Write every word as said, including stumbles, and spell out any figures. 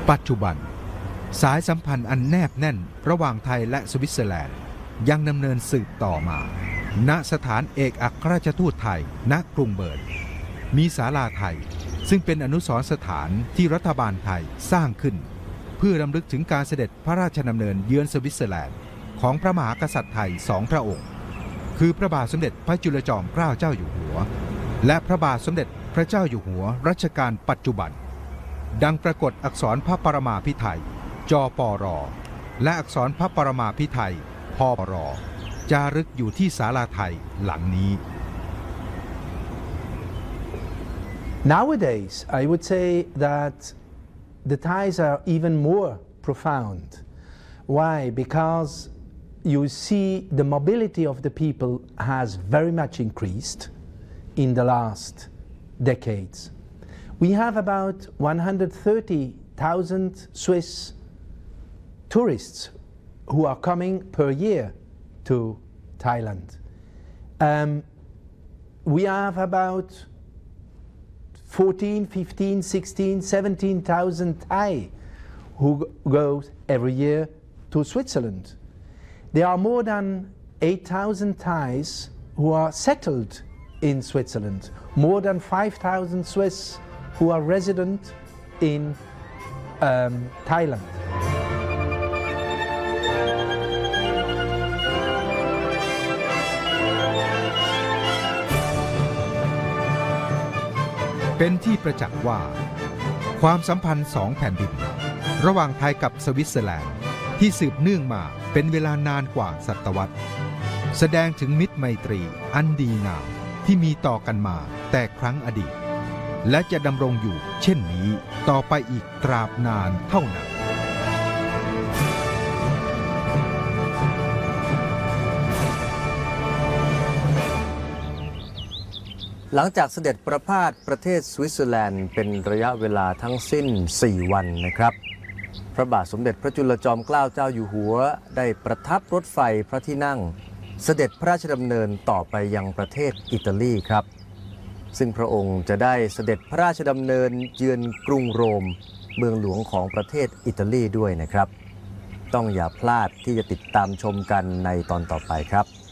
ปัจจุบันสายสัมพันธ์อันแนบแน่นระหว่างไทยและสวิตเซอร์แลนด์ยังดำเนินสืบต่อมาณสถานเอกอัครราชทูตไทยณกรุงเบิร์นมีศาลาไทยซึ่งเป็นอนุสรณ์สถานที่รัฐบาลไทยสร้างขึ้นเพื่อรำลึกถึงการเสด็จพระราชดำเนินเยือนสวิตเซอร์แลนด์ของพระมหากษัตริย์ไทยสองพระองค์คือพระบาทสมเด็จพระจุลจอมเกล้าเจ้าอยู่หัวและพระบาทสมเด็จพระเจ้าอยู่หัวรัชกาลปัจจุบันดังปรากฏอักษรพระปรมาภิไธยจปรและอักษรพระปรมาภิไธยพปรจารึกอยู่ที่ศาลาไทยหลังนี้ Nowadays, I would say that the ties are even more profound. Why? Because you see the mobility of the people has very much increased in the last decades. We have about one hundred thirty thousand Swiss tourists who are coming per year to Thailand. Um, we have about fourteen, fifteen, sixteen, seventeen thousand Thai who go every year to Switzerland. There are more than eight thousand Thais who are settled in Switzerland, more than five thousand Swiss who are resident in um, Thailand. เป็นที่ประจักษ์ว่าความสัมพันธ์สองแผ่นดินระหว่างไทยกับสวิตเซอร์แลนด์ที่สืบเนื่องมาเป็นเวลานานกว่าศตวรรษแสดงถึงมิตรไมตรีอันดีงามที่มีต่อกันมาแต่ครั้งอดีตและจะดำรงอยู่เช่นนี้ต่อไปอีกตราบนานเท่านั้นหลังจากเสด็จประพาสประเทศสวิตเซอร์แลนด์เป็นระยะเวลาทั้งสิ้นสี่วันนะครับพระบาทสมเด็จพระจุลจอมเกล้าเจ้าอยู่หัวได้ประทับรถไฟพระที่นั่งเสด็จพระราชดำเนินต่อไปยังประเทศอิตาลีครับซึ่งพระองค์จะได้เสด็จพระราชดำเนินเยือนกรุงโรมเมืองหลวงของประเทศอิตาลีด้วยนะครับต้องอย่าพลาดที่จะติดตามชมกันในตอนต่อไปครับ